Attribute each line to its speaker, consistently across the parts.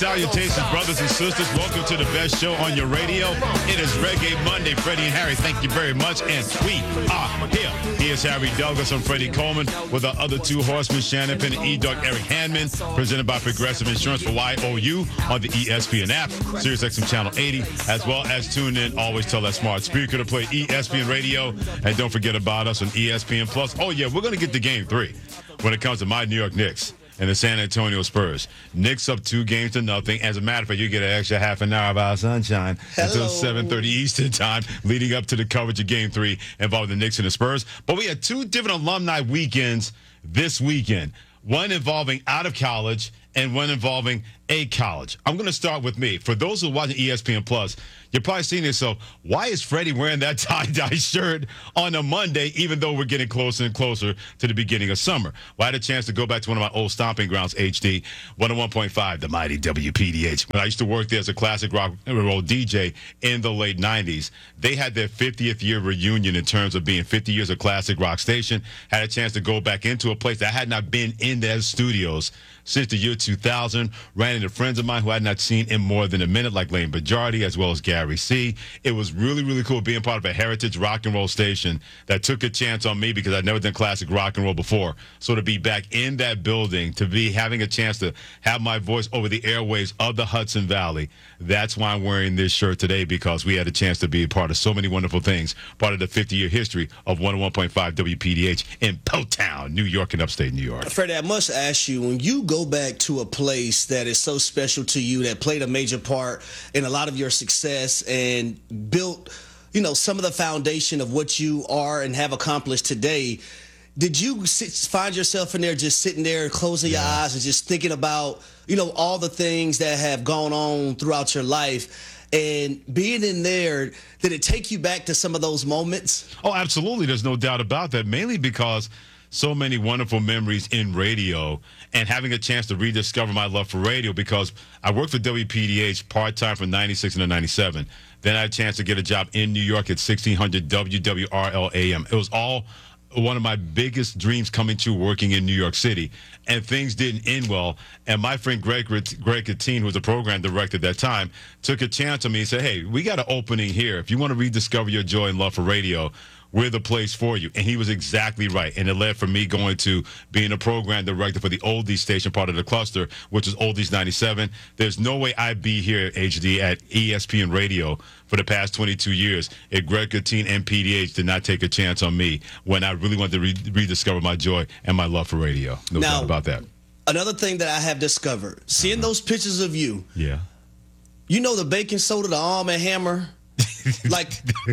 Speaker 1: Salutations, brothers and sisters. Welcome to the best show on your radio. It is Reggae Monday. Freddie and Harry, thank you very much. And we are here. Here's Harry Douglas. I'm Freddie Coleman with our other two horsemen, Shannon Penn and E-Dog Eric Handman, presented by Progressive Insurance for YOU on the ESPN app, SiriusXM Channel 80, as well as tune in. Always tell that smart speaker to play ESPN Radio. And don't forget about us on ESPN Plus. Oh, yeah, we're going to get to Game 3 when it comes to my New York Knicks and the San Antonio Spurs. Knicks up 2-0. As a matter of fact, you get an extra half an hour of our sunshine until 7:30 Eastern time, leading up to the coverage of Game 3 involving the Knicks and the Spurs. But we had two different alumni weekends this weekend, one involving out of college and one involving a college. I'm going to start with me. For those who are watching ESPN Plus, you're probably seeing yourself, why is Freddie wearing that tie-dye shirt on a Monday, even though we're getting closer and closer to the beginning of summer? Well, I had a chance to go back to one of my old stomping grounds, HD, 101.5, the mighty WPDH. When I used to work there as a classic rock and roll DJ in the late 90s, they had their 50th year reunion in terms of being 50 years of classic rock station. Had a chance to go back into a place that I had not been in their studios since the year 2000. Ran into friends of mine who I had not seen in more than a minute, like Lane Bajardi, as well as Gary C. It was really, really cool being part of a heritage rock and roll station that took a chance on me because I'd never done classic rock and roll before. So to be back in that building, to be having a chance to have my voice over the airwaves of the Hudson Valley, that's why I'm wearing this shirt today, because we had a chance to be a part of so many wonderful things, part of the 50-year history of 101.5 WPDH in Potown, New York, and upstate New York.
Speaker 2: Freddie, I must ask you, when you go back to a place that is so special to you, that played a major part in a lot of your success and built, some of the foundation of what you are and have accomplished today, did you find yourself in there just sitting there closing your eyes and just thinking about, all the things that have gone on throughout your life? And being in there, did it take you back to some of those moments?
Speaker 1: Oh, absolutely. There's no doubt about that, mainly because so many wonderful memories in radio and having a chance to rediscover my love for radio, because I worked for WPDH part-time from 96 and 97. Then I had a chance to get a job in New York at 1600 WWRL AM. It was all one of my biggest dreams coming true, working in New York City. And things didn't end well. And my friend Greg Katine, who was the program director at that time, took a chance on me and said, hey, we got an opening here. If you want to rediscover your joy and love for radio, we're the place for you. And he was exactly right. And it led for me going to being a program director for the Oldies station, part of the cluster, which is Oldies 97. There's no way I'd be here, HD, at ESPN Radio for the past 22 years if Greg Katine and PDH did not take a chance on me when I really wanted to rediscover my joy and my love for radio. No doubt about that.
Speaker 2: Another thing that I have discovered, seeing those pictures of you, the baking soda, the Arm & Hammer, like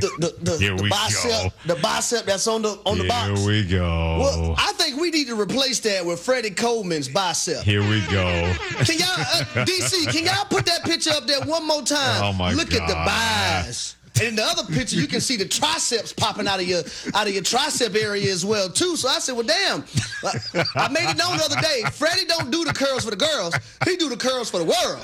Speaker 2: the bicep that's on the box.
Speaker 1: Here we go.
Speaker 2: Well, I think we need to replace that with Freddie Coleman's bicep.
Speaker 1: Here we go.
Speaker 2: Can y'all, DC, can y'all put that picture up there one more time?
Speaker 1: Oh my God.
Speaker 2: Look at the biceps. And in the other picture, you can see the triceps popping out of your tricep area as well, too. So I said, well, damn. I made it known the other day, Freddie don't do the curls for the girls. He do the curls for the world.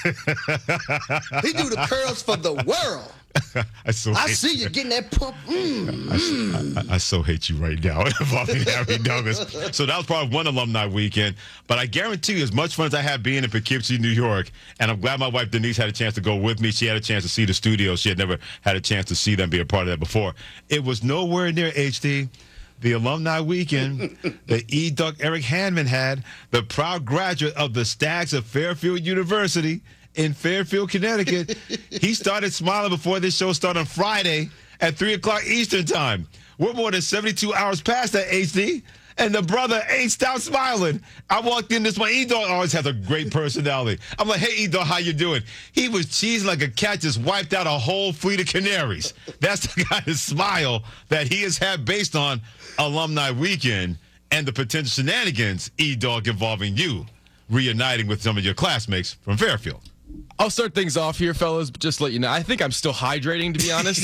Speaker 2: He do the curls for the world. I see you getting that pump.
Speaker 1: I so hate you right now involving Harry Douglas. So that was probably one alumni weekend. But I guarantee you, as much fun as I had being in Poughkeepsie, New York, and I'm glad my wife Denise had a chance to go with me. She had a chance to see the studio. She had never had a chance to see them, be a part of that before. It was nowhere near, HD, the alumni weekend that E-Dog Eric Handman had, the proud graduate of the Stags of Fairfield University in Fairfield, Connecticut. He started smiling before this show started on Friday at 3 o'clock Eastern time. We're more than 72 hours past that, HD, and the brother ain't stopped smiling. I walked in, my E-Dog always has a great personality. I'm like, hey, E-Dog, how you doing? He was cheesing like a cat just wiped out a whole fleet of canaries. That's the kind of smile that he has had based on alumni weekend and the potential shenanigans, E-Dog, involving you reuniting with some of your classmates from Fairfield.
Speaker 3: I'll start things off here, fellas, but just to let you know, I think I'm still hydrating, to be honest.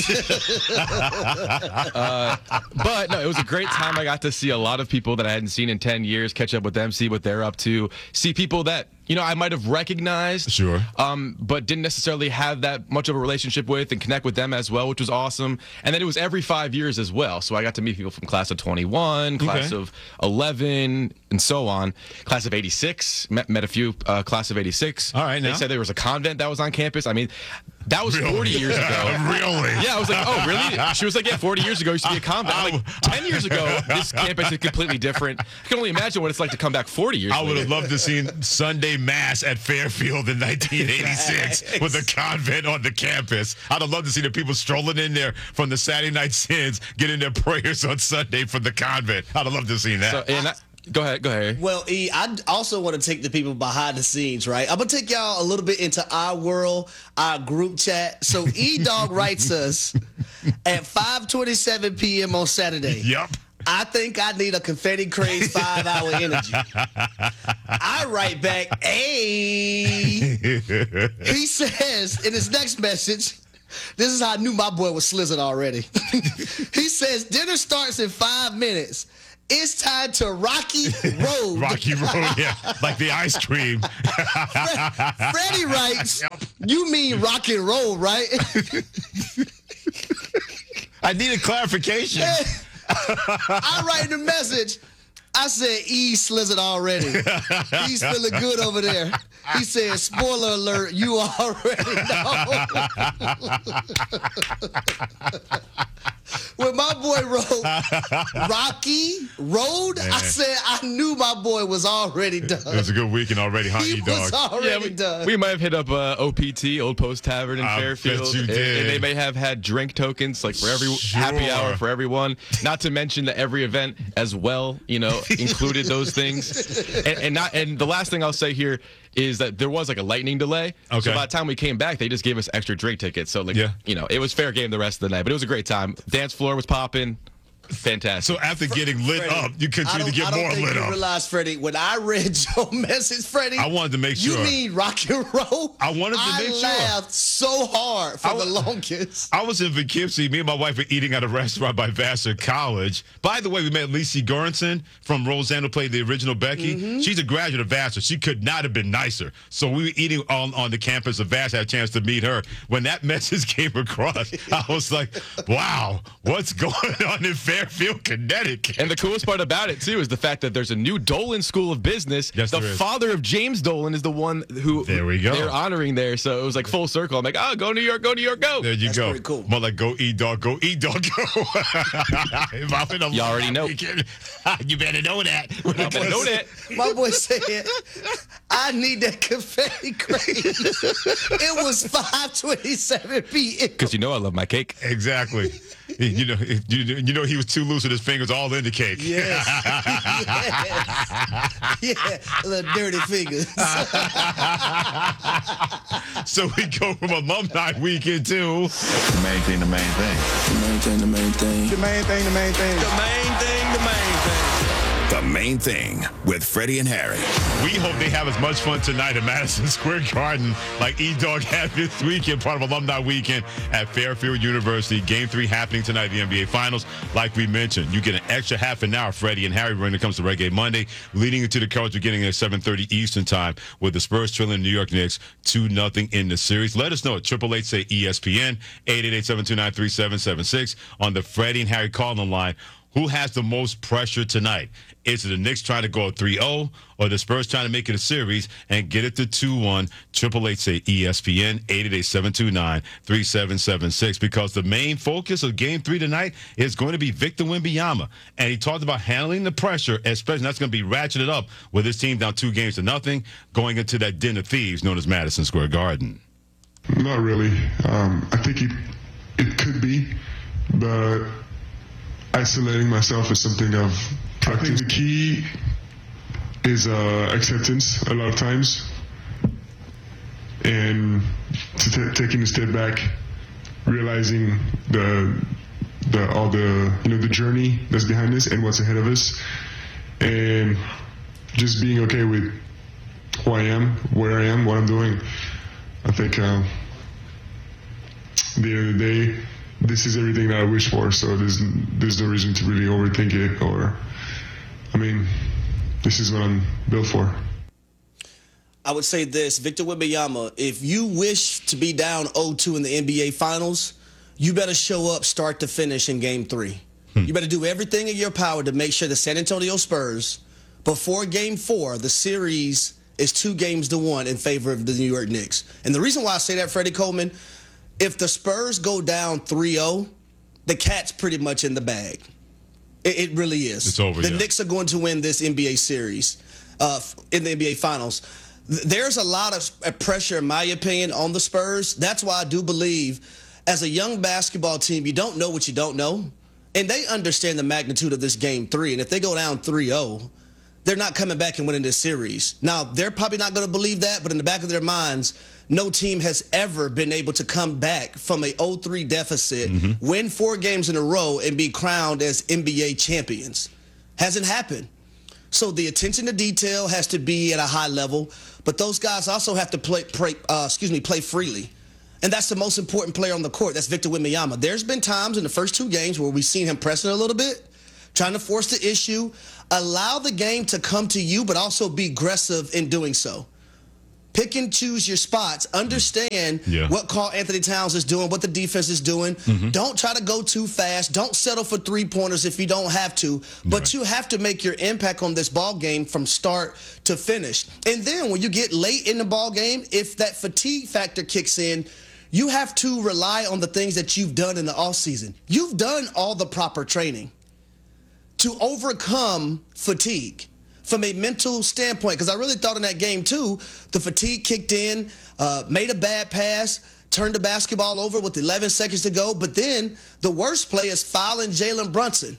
Speaker 3: But, no, it was a great time. I got to see a lot of people that I hadn't seen in 10 years, catch up with them, see what they're up to, see people that I might have recognized,
Speaker 1: Sure.
Speaker 3: but didn't necessarily have that much of a relationship with and connect with them as well, which was awesome. And then it was every 5 years as well. So I got to meet people from class of 21, class of 11, and so on. Class of 86, met a few class of 86.
Speaker 1: All right, now.
Speaker 3: They said there was a convent that was on campus. I mean, that was 40 years ago.
Speaker 1: Really?
Speaker 3: Yeah, I was like, oh, really? She was like, yeah, 40 years ago used to be a convent. I'm like, 10 years ago, this campus is completely different. I can only imagine what it's like to come back 40 years
Speaker 1: I would
Speaker 3: later.
Speaker 1: have loved to seen Sunday Mass at Fairfield in 1986 with a convent on the campus. I'd have loved to see the people strolling in there from the Saturday night sins, getting their prayers on Sunday from the convent. I'd have loved to see that.
Speaker 3: So, go ahead.
Speaker 2: Well, E, I also want to take the people behind the scenes, right? I'm going to take y'all a little bit into our world, our group chat. So E-Dog writes us at 5:27 p.m. on Saturday.
Speaker 1: Yep.
Speaker 2: I think I need a confetti craze 5-hour energy. I write back, hey. He says in his next message, this is how I knew my boy was slizzing already. He says, dinner starts in 5 minutes. It's time to Rocky Road.
Speaker 1: Rocky Road, yeah. Like the ice cream.
Speaker 2: Freddie writes, you mean rock and roll, right?
Speaker 1: I needed clarification.
Speaker 2: I write the message. I said, E slizzard already. He's feeling good over there. He said, spoiler alert, you already know. When my boy wrote Rocky Road, I said I knew my boy was already done.
Speaker 1: It was a good weekend already, huh,
Speaker 2: He
Speaker 1: E-Dog?
Speaker 2: was already done.
Speaker 3: We might have hit up OPT, Old Post Tavern in
Speaker 1: I
Speaker 3: Fairfield.
Speaker 1: bet you did.
Speaker 3: And they may have had drink tokens like for every
Speaker 1: Sure.
Speaker 3: happy hour for everyone. Not to mention that every event as well, included those things. And the last thing I'll say here is that there was like a lightning delay.
Speaker 1: Okay.
Speaker 3: So by the time we came back, they just gave us extra drink tickets. So it was fair game the rest of the night. But it was a great time. Dance floor was popping. Fantastic.
Speaker 1: So after getting lit
Speaker 2: Freddie,
Speaker 1: up, you continue to get more
Speaker 2: I don't think
Speaker 1: lit
Speaker 2: you
Speaker 1: up.
Speaker 2: realize, Freddie, when I read your message, Freddie,
Speaker 1: I wanted to make sure.
Speaker 2: You mean rock and roll?
Speaker 1: I wanted to make sure.
Speaker 2: I laughed so hard for the longest.
Speaker 1: I was in Poughkeepsie. Me and my wife were eating at a restaurant by Vassar College. By the way, we met Lacey Goranson from Roseanne, who played the original Becky.
Speaker 2: Mm-hmm.
Speaker 1: She's a graduate of Vassar. She could not have been nicer. So we were eating on the campus of Vassar. I had a chance to meet her. When that message came across, I was like, wow, what's going on in Fairfield, Connecticut?
Speaker 3: And the coolest part about it, too, is the fact that there's a new Dolan School of Business.
Speaker 1: Yes,
Speaker 3: the
Speaker 1: there is.
Speaker 3: father of James Dolan is the one who
Speaker 1: There we go.
Speaker 3: they're honoring there. So it was like full circle. I'm like, oh, go New York, go.
Speaker 1: There you
Speaker 2: That's
Speaker 1: go.
Speaker 2: pretty cool.
Speaker 1: More like go E-Dog, go E-Dog, go. If I'm in a
Speaker 3: You already know.
Speaker 1: weekend, you better know that.
Speaker 3: know that.
Speaker 2: My boy said, I need that confetti craze. It was 5:27 p.m.
Speaker 3: Because I love my cake.
Speaker 1: Exactly. You know he was too loose with his fingers all in the cake.
Speaker 2: Yes. Yeah, little dirty fingers.
Speaker 1: So we go from alumni weekend to
Speaker 4: The main thing.
Speaker 2: The main thing.
Speaker 4: The main thing with Freddie and Harry.
Speaker 1: we hope they have as much fun tonight at Madison Square Garden like E-Dog had this weekend, part of alumni weekend at Fairfield University. Game 3 happening tonight in the NBA Finals. Like we mentioned, you get an extra half an hour, Freddie and Harry, when it comes to Reggae Monday, leading into the coverage beginning at 7:30 Eastern Time with the Spurs trailing New York Knicks 2-0 in the series. Let us know at 888 say ESPN, 888-729-3776 on the Freddie and Harry calling line. Who has the most pressure tonight? Is it the Knicks trying to go 3-0 or the Spurs trying to make it a series and get it to 2-1? 888 say ESPN, 888-729-3776, because the main focus of Game 3 tonight is going to be Victor Wembanyama. And he talked about handling the pressure, especially that's going to be ratcheted up with his team down 2-0 going into that den of thieves known as Madison Square Garden.
Speaker 5: Not really. I think it could be, but isolating myself is something I've practiced. I think the key is acceptance a lot of times, and taking a step back, realizing the journey that's behind us and what's ahead of us, and just being okay with who I am, where I am, what I'm doing. I think at the end of the day, this is everything that I wish for, so there's no reason to really overthink it, this is what I'm built for.
Speaker 2: I would say this, Victor Wembanyama, if you wish to be down 0-2 in the NBA Finals, you better show up start to finish in Game 3. You better do everything in your power to make sure the San Antonio Spurs, before Game 4, the series is 2-1 in favor of the New York Knicks. And the reason why I say that, Freddie Coleman, if the Spurs go down 3-0, the cat's pretty much in the bag. It really is.
Speaker 1: It's over,
Speaker 2: The Knicks are going to win this NBA series in the NBA Finals. There's a lot of pressure, in my opinion, on the Spurs. That's why I do believe, as a young basketball team, you don't know what you don't know. And they understand the magnitude of this Game 3. And if they go down 3-0, they're not coming back and winning this series. Now, they're probably not going to believe that, but in the back of their minds, no team has ever been able to come back from a 0-3 deficit, win 4 games in a row, and be crowned as NBA champions. Hasn't happened. So the attention to detail has to be at a high level, but those guys also have to play freely. And that's the most important player on the court. That's Victor Wembanyama. There's been times in the first 2 games where we've seen him pressing a little bit, trying to force the issue, allow the game to come to you, but also be aggressive in doing so. Pick and choose your spots. Understand what Karl Anthony Towns is doing, what the defense is doing. Don't try to go too fast. Don't settle for 3-pointers if you don't have to. But you have to make your impact on this ball game from start to finish. And then when you get late in the ball game, if that fatigue factor kicks in, you have to rely on the things that you've done in the offseason. You've done all the proper training to overcome fatigue from a mental standpoint, because I really thought in that game, too, the fatigue kicked in, made a bad pass, turned the basketball over with 11 seconds to go, but then the worst play is fouling Jalen Brunson,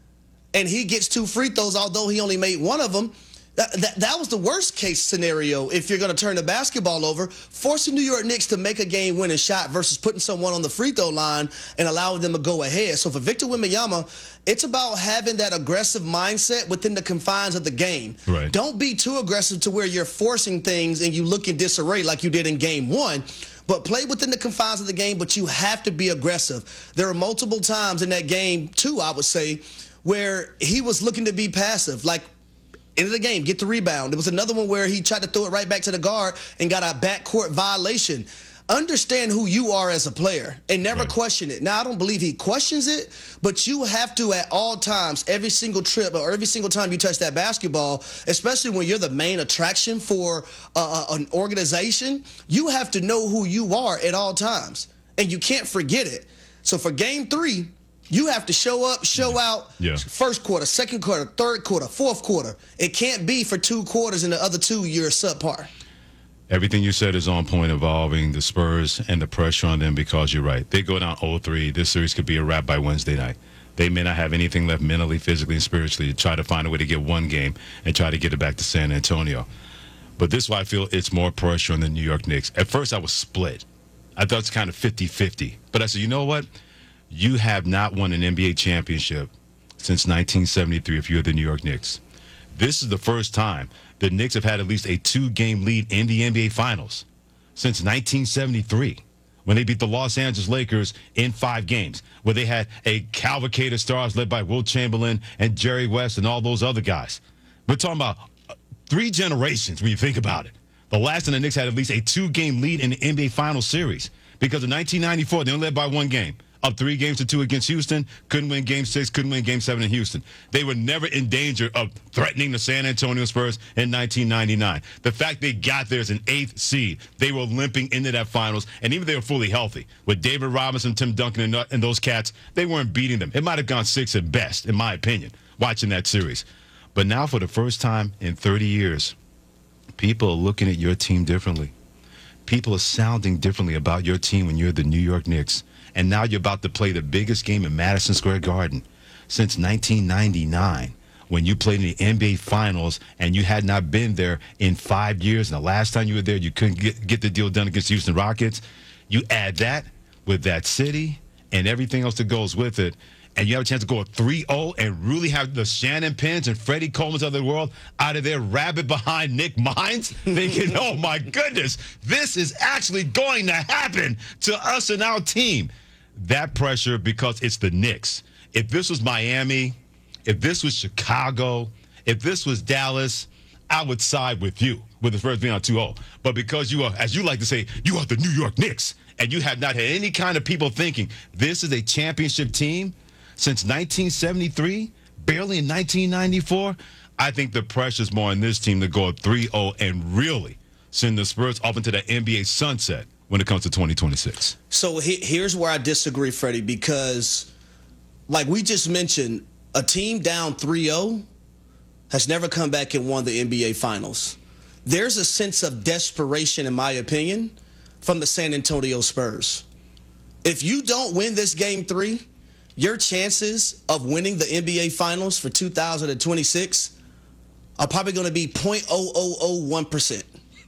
Speaker 2: and he gets 2 free throws, although he only made 1 of them. That was the worst case scenario if you're going to turn the basketball over, forcing New York Knicks to make a game-winning shot versus putting someone on the free throw line and allowing them to go ahead. So for Victor Wembanyama, it's about having that aggressive mindset within the confines of the game.
Speaker 1: Right.
Speaker 2: Don't be too aggressive to where you're forcing things and you look in disarray like you did in Game 1. But play within the confines of the game, but you have to be aggressive. There are multiple times in that game, too, I would say, where he was looking to be passive, like end of the game, get the rebound. There was another one where he tried to throw it right back to the guard and got a backcourt violation. Understand who you are as a player and never question it. Now, I don't believe he questions it, but you have to at all times, every single trip or every single time you touch that basketball, especially when you're the main attraction for an organization, you have to know who you are at all times, and you can't forget it. So for Game 3, you have to show up, show out, first quarter, second quarter, third quarter, fourth quarter. It can't be for 2 quarters and the other 2 you're subpar.
Speaker 1: Everything you said is on point involving the Spurs and the pressure on them, because you're right. They go down 0-3. This series could be a wrap by Wednesday night. They may not have anything left mentally, physically, and spiritually to try to find a way to get 1 game and try to get it back to San Antonio. But this is why I feel it's more pressure on the New York Knicks. At first, I was split. I thought it's kind of 50-50. But I said, you know what? You have not won an NBA championship since 1973 if you're the New York Knicks. This is the first time the Knicks have had at least a 2-game lead in the NBA Finals since 1973, when they beat the Los Angeles Lakers in 5 games, where they had a cavalcade of stars led by Wilt Chamberlain and Jerry West and all those other guys. We're talking about 3 generations when you think about it. The last time the Knicks had at least a 2-game lead in the NBA Finals series, because in 1994, they only led by 1 game. Up 3-2 against Houston, couldn't win Game 6, couldn't win Game 7 in Houston. They were never in danger of threatening the San Antonio Spurs in 1999. The fact they got there as an 8th seed, they were limping into that finals, and even if they were fully healthy, with David Robinson, Tim Duncan, and those cats, they weren't beating them. It might have gone 6 at best, in my opinion, watching that series. But now, for the first time in 30 years, people are looking at your team differently. People are sounding differently about your team when you're the New York Knicks. And now you're about to play the biggest game in Madison Square Garden since 1999, when you played in the NBA Finals and you had not been there in 5 years. And the last time you were there, you couldn't get the deal done against the Houston Rockets. You add that with that city and everything else that goes with it, and you have a chance to go 3-0 and really have the Shannon Penns and Freddie Colemans of the world out of their rabbit behind Nick Mines, thinking, oh, my goodness, this is actually going to happen to us and our team. That pressure, because it's the Knicks. If this was Miami, if this was Chicago, if this was Dallas, I would side with you with the Spurs being on 2-0. But because you are, as you like to say, you are the New York Knicks, and you have not had any kind of people thinking this is a championship team since 1973, barely in 1994, I think the pressure's more on this team to go 3-0 and really send the Spurs up into the NBA sunset when it comes to 2026.
Speaker 2: So here's where I disagree, Freddie, because like we just mentioned, a team down 3-0 has never come back and won the NBA Finals. There's a sense of desperation, in my opinion, from the San Antonio Spurs. If you don't win this Game 3, your chances of winning the NBA Finals for 2026 are probably going to be 0.0001%.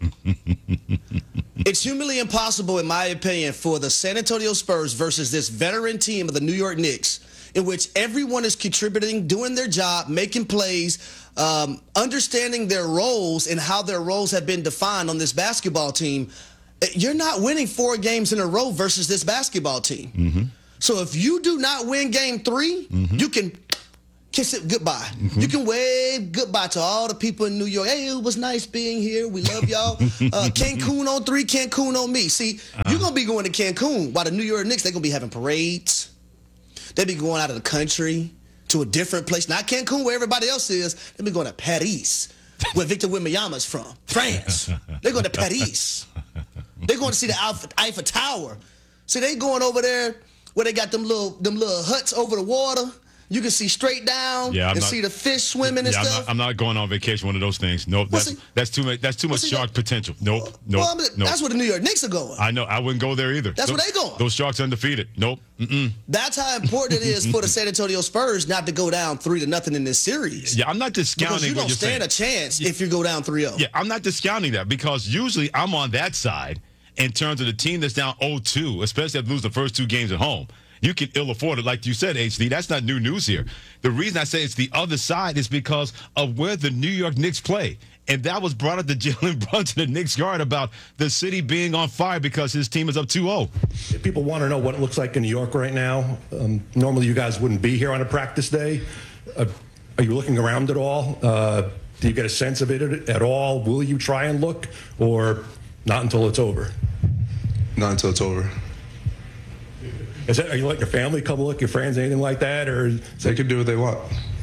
Speaker 2: It's humanly impossible, in my opinion, for the San Antonio Spurs versus this veteran team of the New York Knicks, in which everyone is contributing, doing their job, making plays, understanding their roles and how their roles have been defined on this basketball team. You're not winning 4 games in a row versus this basketball team. Mm-hmm. So if you do not win Game 3, you can kiss it goodbye. You can wave goodbye to all the people in New York. Hey, it was nice being here. We love y'all. Cancun on 3, Cancun on me. See, you're going to be going to Cancun while the New York Knicks, they're going to be having parades. They'll be going out of the country to a different place. Not Cancun where everybody else is. They'll be going to Paris, where Victor Wembanyama's from. France. They're going to Paris. They're going to see the Eiffel Tower. See, they going over there where they got them little huts over the water. You can see straight down see the fish swimming and stuff.
Speaker 1: I'm not going on vacation, one of those things. Nope, that's too much. That's too much shark potential. Nope.
Speaker 2: Well, that's where the New York Knicks are going.
Speaker 1: I know. I wouldn't go there either.
Speaker 2: That's where they going.
Speaker 1: Those Sharks undefeated. Nope.
Speaker 2: That's how important it is for the San Antonio Spurs not to go down 3-0 in this series.
Speaker 1: Yeah, I'm not discounting
Speaker 2: because you don't stand a chance if you go down 3-0.
Speaker 1: Yeah, I'm not discounting that because usually I'm on that side in terms of the team that's down 0-2, especially if they lose the first 2 games at home. You can ill afford it, like you said, HD. That's not new news here. The reason I say it's the other side is because of where the New York Knicks play. And that was brought up to Jalen Brunson, the Knicks guard, about the city being on fire because his team is up 2-0.
Speaker 6: People want to know what it looks like in New York right now. Normally you guys wouldn't be here on a practice day. Are you looking around at all? Do you get a sense of it at all? Will you try and look, or not until it's over?
Speaker 5: Not until it's over.
Speaker 6: Are you letting your family come look, your friends, anything like that? Or
Speaker 5: they can do what they want.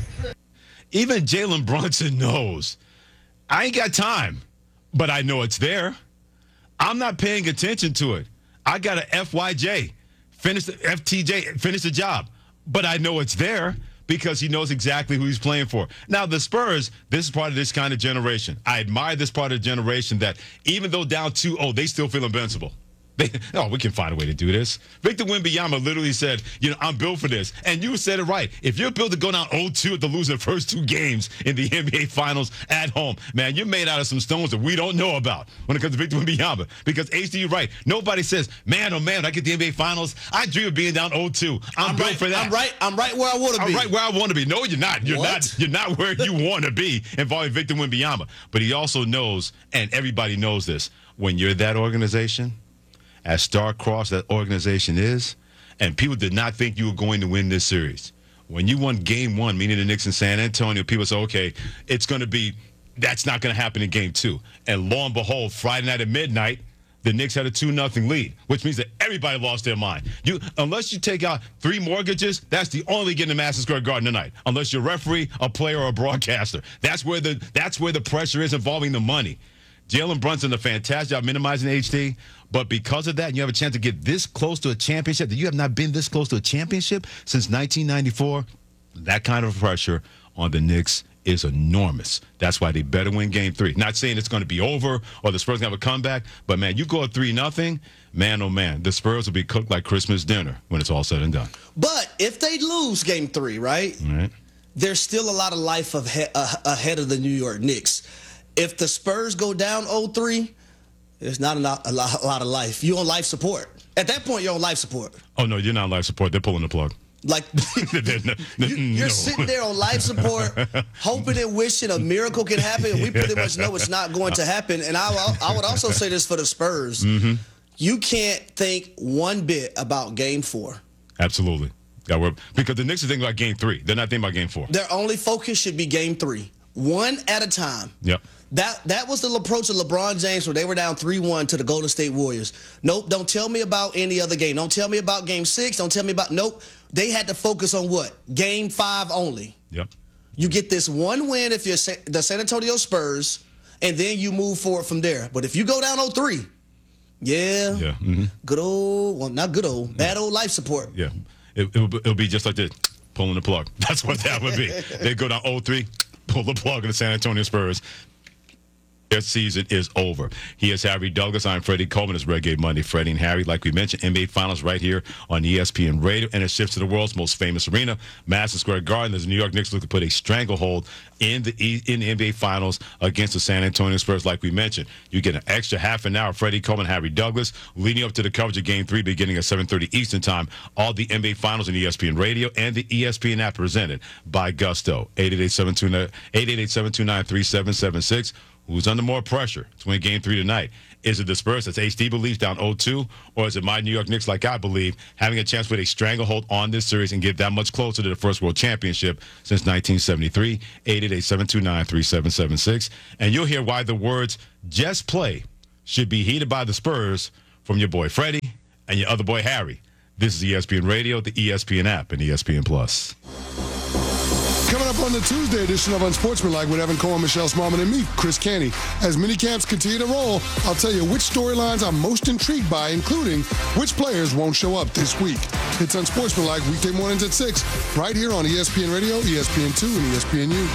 Speaker 1: Even Jalen Brunson knows. I ain't got time, but I know it's there. I'm not paying attention to it. I got a FYJ, FTJ, finish the job. But I know it's there because he knows exactly who he's playing for. Now, the Spurs, this is part of this kind of generation. I admire this part of the generation that even though down 2-0, they still feel invincible. We can find a way to do this. Victor Wembanyama literally said, I'm built for this. And you said it right. If you're built to go down 0-2 to lose the first 2 games in the NBA Finals at home, man, you're made out of some stones that we don't know about when it comes to Victor Wembanyama. Because, HD, you're right. Nobody says, man, oh, man, when I get the NBA Finals, I dream of being down 0-2. I'm built for that.
Speaker 2: I'm right where I want to be.
Speaker 1: I'm right where I want to be. No, you're not. You're not where you want to be involving Victor Wembanyama. But he also knows, and everybody knows this, when you're that organization, as star-crossed that organization is, and people did not think you were going to win this series. When you won Game 1, meaning the Knicks in San Antonio, people say, okay, that's not going to happen in Game 2. And lo and behold, Friday night at midnight, the Knicks had a 2-0 lead, which means that everybody lost their mind. Unless you take out 3 mortgages, that's the only getting to Madison Square Garden tonight. Unless you're a referee, a player, or a broadcaster. That's where the pressure is involving the money. Jalen Brunson, a fantastic job minimizing HD, but because of that, and you have a chance to get this close to a championship, that you have not been this close to a championship since 1994, that kind of pressure on the Knicks is enormous. That's why they better win Game 3. Not saying it's going to be over or the Spurs going to have a comeback, but, man, you go at 3-0, man, oh, man, the Spurs will be cooked like Christmas dinner when it's all said and done.
Speaker 2: But if they lose Game 3, right, there's still a lot of life ahead of the New York Knicks. If the Spurs go down 0-3, there's not a lot of life. You're on life support. At that point, you're on life support.
Speaker 1: Oh, no, you're not on life support. They're pulling the plug.
Speaker 2: Like, you're sitting there on life support, hoping and wishing a miracle can happen. And we pretty much know it's not going to happen. And I would also say this for the Spurs. You can't think one bit about Game 4.
Speaker 1: Absolutely. Because the Knicks are thinking about Game 3. They're not thinking about Game 4.
Speaker 2: Their only focus should be Game 3. One at a time.
Speaker 1: Yep.
Speaker 2: That was the approach of LeBron James when they were down 3-1 to the Golden State Warriors. Nope, don't tell me about any other game. Don't tell me about Game 6. Don't tell me about nope. They had to focus on what? Game 5 only.
Speaker 1: Yep.
Speaker 2: You get this one win if you're the San Antonio Spurs, and then you move forward from there. But if you go down 0-3, good old, well, not good old, bad old life support.
Speaker 1: Yeah. It'll be just like this, pulling the plug. That's what that would be. They go down 0-3, pull the plug in the San Antonio Spurs. Their season is over. He is Harry Douglas. I'm Freddie Coleman. It's Reggae Monday. Freddie and Harry, like we mentioned, NBA Finals right here on ESPN Radio. And it shifts to the world's most famous arena, Madison Square Garden. As the New York Knicks look to put a stranglehold in the NBA Finals against the San Antonio Spurs, like we mentioned. You get an extra half an hour. Freddie Coleman, Harry Douglas, leading up to the coverage of Game 3 beginning at 7:30 Eastern Time. All the NBA Finals on ESPN Radio and the ESPN app presented by Gusto. 888-729-3776. Who's under more pressure to win Game 3 tonight? Is it the Spurs, as HD believes, down 0-2? Or is it my New York Knicks, like I believe, having a chance with a stranglehold on this series and get that much closer to the first World Championship since 1973? 888-729-3776. And you'll hear why the words, just play, should be heeded by the Spurs from your boy Freddie and your other boy Harry. This is ESPN Radio, the ESPN app, and ESPN Plus.
Speaker 7: Coming up on the Tuesday edition of Unsportsmanlike with Evan Cohen, Michelle Smallman, and me, Chris Canty. As mini camps continue to roll, I'll tell you which storylines I'm most intrigued by, including which players won't show up this week. It's Unsportsmanlike weekday mornings at 6, right here on ESPN Radio, ESPN2, and ESPNU.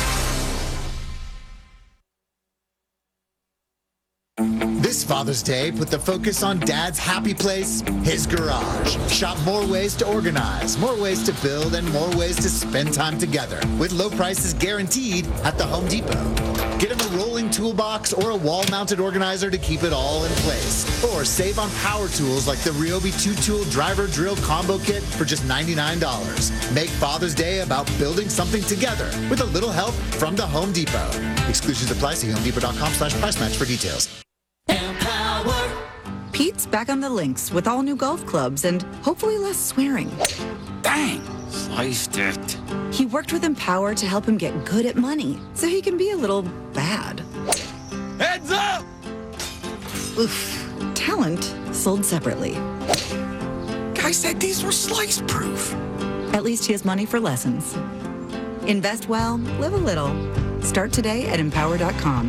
Speaker 8: This Father's Day, put the focus on Dad's happy place, his garage. Shop more ways to organize, more ways to build, and more ways to spend time together. With low prices guaranteed at the Home Depot. Get him a rolling toolbox or a wall-mounted organizer to keep it all in place. Or save on power tools like the Ryobi 2-tool driver drill combo kit for just $99. Make Father's Day about building something together with a little help from the Home Depot. Exclusions apply. See HomeDepot.com/price match for details.
Speaker 9: Pete's back on the links with all new golf clubs and hopefully less swearing.
Speaker 10: Dang, sliced it.
Speaker 9: He worked with Empower to help him get good at money so he can be a little bad.
Speaker 10: Heads up!
Speaker 9: Oof. Talent sold separately.
Speaker 10: Guy said these were slice proof.
Speaker 9: At least he has money for lessons. Invest well, live a little. Start today at Empower.com.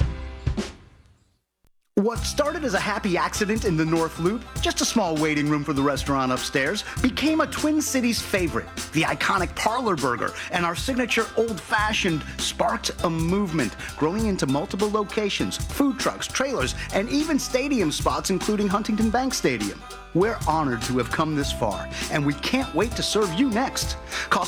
Speaker 11: What started as a happy accident in the North Loop, just a small waiting room for the restaurant upstairs, became a Twin Cities favorite. The iconic Parlor Burger and our signature old-fashioned sparked a movement, growing into multiple locations, food trucks, trailers, and even stadium spots, including Huntington Bank Stadium. We're honored to have come this far, and we can't wait to serve you next. Call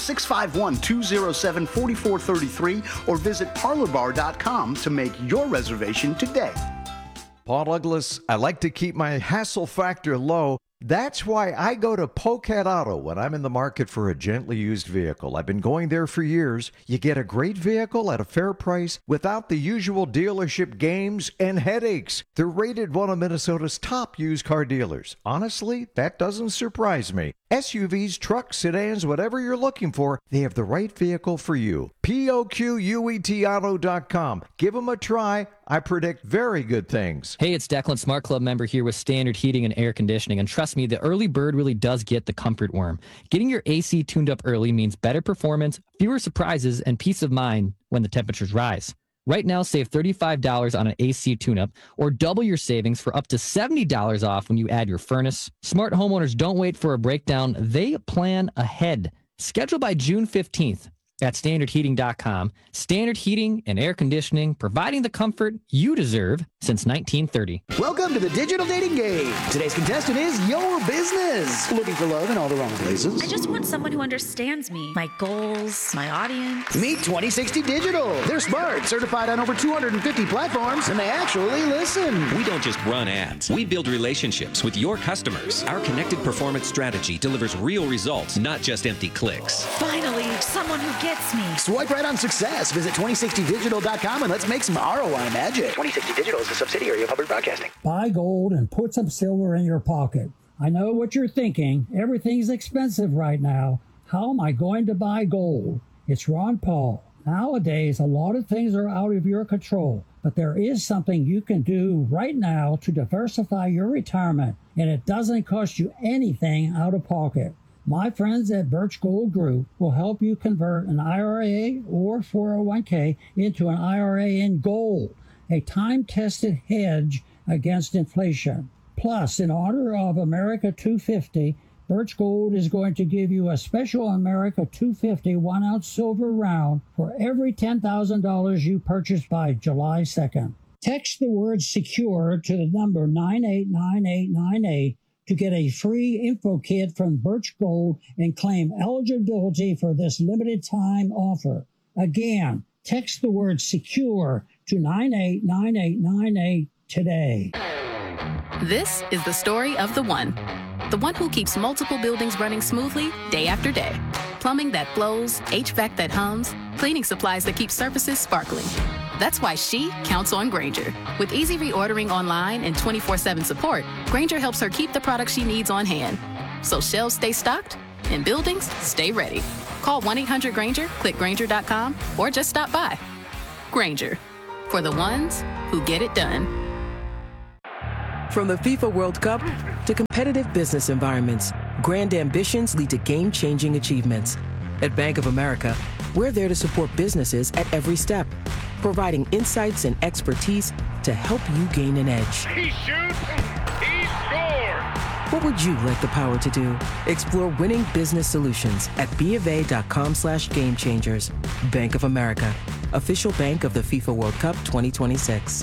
Speaker 11: 651-207-4433 or visit parlorbar.com to make your reservation today.
Speaker 12: Paul Douglas, I like to keep my hassle factor low. That's why I go to Pocat Auto when I'm in the market for a gently used vehicle. I've been going there for years. You get a great vehicle at a fair price without the usual dealership games and headaches. They're rated one of Minnesota's top used car dealers. Honestly, that doesn't surprise me. SUVs, trucks, sedans, whatever you're looking for, they have the right vehicle for you. POQUETauto.com. Give them a try. I predict very good things.
Speaker 13: Hey, it's Declan, Smart Club member here with Standard Heating and Air Conditioning. And trust me, the early bird really does get the comfort worm. Getting your AC tuned up early means better performance, fewer surprises, and peace of mind when the temperatures rise. Right now, save $35 on an AC tune-up or double your savings for up to $70 off when you add your furnace. Smart homeowners don't wait for a breakdown. They plan ahead. Schedule by June 15th at standardheating.com. Standard Heating and Air Conditioning, providing the comfort you deserve since 1930.
Speaker 11: Welcome to the Digital Dating Game. Today's contestant is your business. Looking for love in all the wrong places.
Speaker 14: I just want someone who understands me, my goals, my audience.
Speaker 11: Meet 2060 Digital. They're smart, certified on over 250 platforms, and they actually listen.
Speaker 15: We don't just run ads. We build relationships with your customers. Our connected performance strategy delivers real results, not just empty clicks.
Speaker 14: Finally, someone who gets me.
Speaker 11: Swipe right on success. Visit 2060digital.com and let's make some ROI magic. 2060 Digital is a subsidiary of Hubbard Broadcasting.
Speaker 16: Buy gold and put some silver in your pocket. I know what you're thinking. Everything's expensive right now. How am I going to buy gold? It's Ron Paul. Nowadays, a lot of things are out of your control, but there is something you can do right now to diversify your retirement, and it doesn't cost you anything out of pocket. My friends at Birch Gold Group will help you convert an IRA or 401k into an IRA in gold, a time-tested hedge against inflation. Plus, in honor of America 250, Birch Gold is going to give you a special America 250 1-ounce silver round for every $10,000 you purchase by July 2nd. Text the word SECURE to the number 989898 to get a free info kit from Birch Gold and claim eligibility for this limited time offer. Again, text the word SECURE to 989898 today.
Speaker 17: This is the story of the one who keeps multiple buildings running smoothly day after day. Plumbing that flows, HVAC that hums, cleaning supplies that keep surfaces sparkling. That's why she counts on Grainger. With easy reordering online and 24/7 support, Grainger helps her keep the products she needs on hand. So shelves stay stocked and buildings stay ready. Call 1-800-GRAINGER, click Grainger.com, or just stop by. Grainger, for the ones who get it done.
Speaker 18: From the FIFA World Cup to competitive business environments, grand ambitions lead to game-changing achievements. At Bank of America, we're there to support businesses at every step, providing insights and expertise to help you gain an edge.
Speaker 19: He shoots, he scores!
Speaker 18: What would you like the power to do? Explore winning business solutions at BofA.com/gamechangers. Bank of America, official bank of the FIFA World Cup 2026.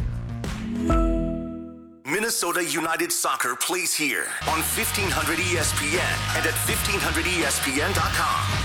Speaker 20: Minnesota United Soccer plays here on 1500 ESPN and at 1500ESPN.com.